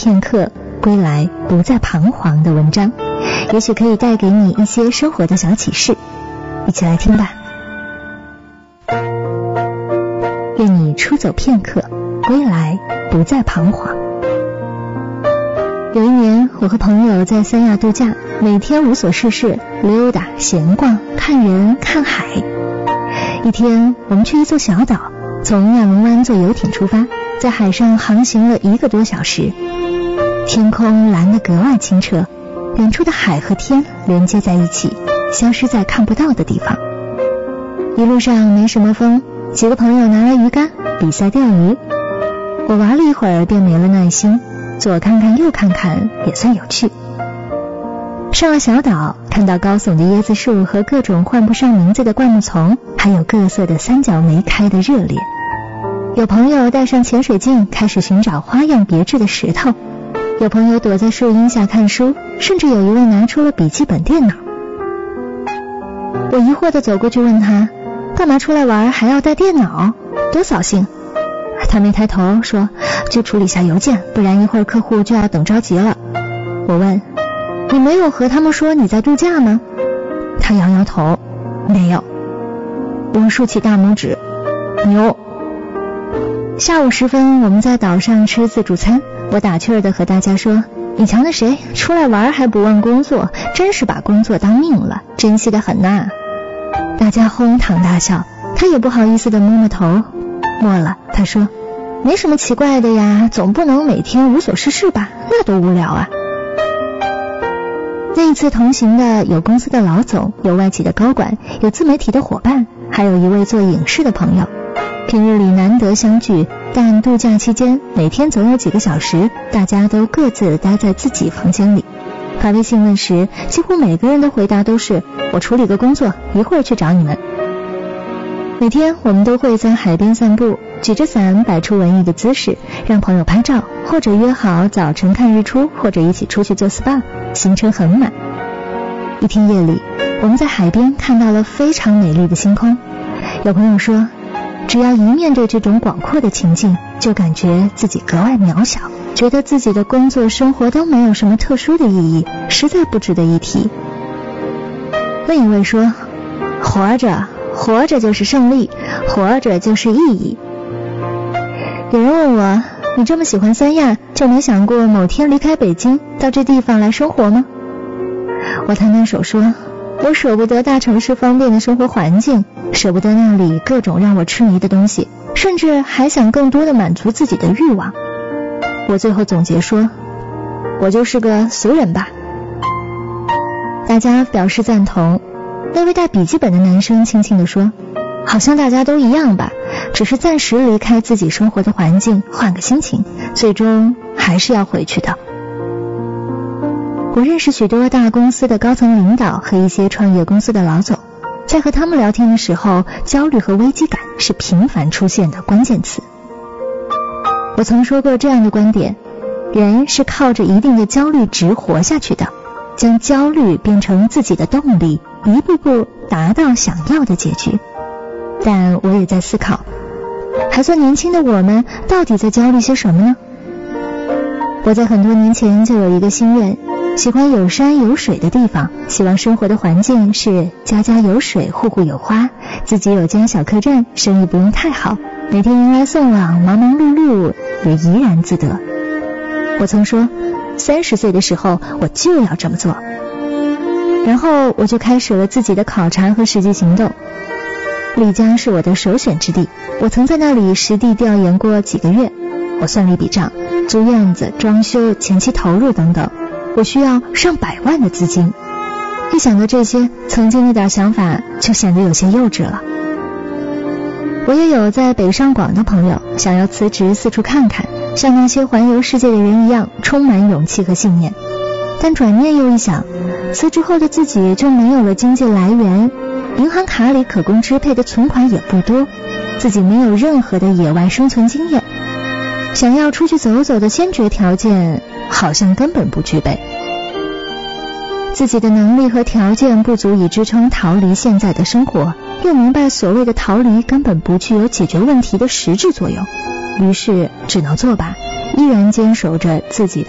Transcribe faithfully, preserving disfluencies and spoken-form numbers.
片刻，归来不再彷徨的文章，也许可以带给你一些生活的小启示，一起来听吧。愿你出走片刻，归来不再彷徨。有一年，我和朋友在三亚度假，每天无所事事，溜达闲逛，看人看海。一天，我们去一座小岛，从亚龙湾坐游艇出发，在海上航行了一个多小时。天空蓝得格外清澈，远处的海和天连接在一起，消失在看不到的地方。一路上没什么风，几个朋友拿来鱼竿比赛钓鱼，我玩了一会儿便没了耐心，左看看右看看也算有趣。上了小岛，看到高耸的椰子树和各种唤不上名字的灌木丛，还有各色的三角梅开得热烈。有朋友带上潜水镜开始寻找花样别致的石头，有朋友躲在树荫下看书，甚至有一位拿出了笔记本电脑。我疑惑地走过去问他，干嘛出来玩还要带电脑，多扫兴。他没抬头说，就处理下邮件，不然一会儿客户就要等着急了。我问，你没有和他们说你在度假吗？他摇摇头，没有。我竖起大拇指，牛。下午时分，我们在岛上吃自助餐，我打趣儿的和大家说，你瞧那谁出来玩还不忘工作，真是把工作当命了，珍惜得很呐。大家哄堂大笑，他也不好意思的摸摸头，摸了他说，没什么奇怪的呀，总不能每天无所事事吧，那多无聊啊。那一次同行的有公司的老总，有外企的高管，有自媒体的伙伴，还有一位做影视的朋友。平日里难得相聚，但度假期间每天总有几个小时，大家都各自待在自己房间里。发微信问时，几乎每个人的回答都是，我处理个工作，一会儿去找你们。每天我们都会在海边散步，举着伞摆出文艺的姿势，让朋友拍照，或者约好早晨看日出，或者一起出去做 S P A， 行程很满。一天夜里，我们在海边看到了非常美丽的星空。有朋友说，只要一面对这种广阔的情境，就感觉自己格外渺小，觉得自己的工作生活都没有什么特殊的意义，实在不值得一提。另一位说，活着活着就是胜利，活着就是意义。有人问我，你这么喜欢三亚，就没想过某天离开北京，到这地方来生活吗？我摊摊手说，我舍不得大城市方便的生活环境，舍不得那里各种让我痴迷的东西，甚至还想更多的满足自己的欲望。我最后总结说，我就是个俗人吧。大家表示赞同。那位带笔记本的男生轻轻地说，好像大家都一样吧，只是暂时离开自己生活的环境，换个心情，最终还是要回去的。我认识许多大公司的高层领导和一些创业公司的老总，在和他们聊天的时候，焦虑和危机感是频繁出现的关键词。我曾说过这样的观点，人是靠着一定的焦虑值活下去的，将焦虑变成自己的动力，一步步达到想要的结局。但我也在思考，还算年轻的我们到底在焦虑些什么呢？我在很多年前就有一个心愿，喜欢有山有水的地方，希望生活的环境是家家有水，户户有花，自己有间小客栈，生意不用太好，每天迎来送往，忙忙碌碌也怡然自得。我曾说，三十岁的时候我就要这么做。然后我就开始了自己的考察和实际行动。丽江是我的首选之地，我曾在那里实地调研过几个月。我算了一笔账，租院子、装修、前期投入等等，我需要上百万的资金。一想到这些，曾经那点想法就显得有些幼稚了。我也有在北上广的朋友，想要辞职四处看看，像那些环游世界的人一样，充满勇气和信念。但转念又一想，辞职后的自己就没有了经济来源，银行卡里可供支配的存款也不多，自己没有任何的野外生存经验，想要出去走走的先决条件好像根本不具备。自己的能力和条件不足以支撑逃离现在的生活，又明白所谓的逃离根本不具有解决问题的实质作用，于是只能作罢，依然坚守着自己的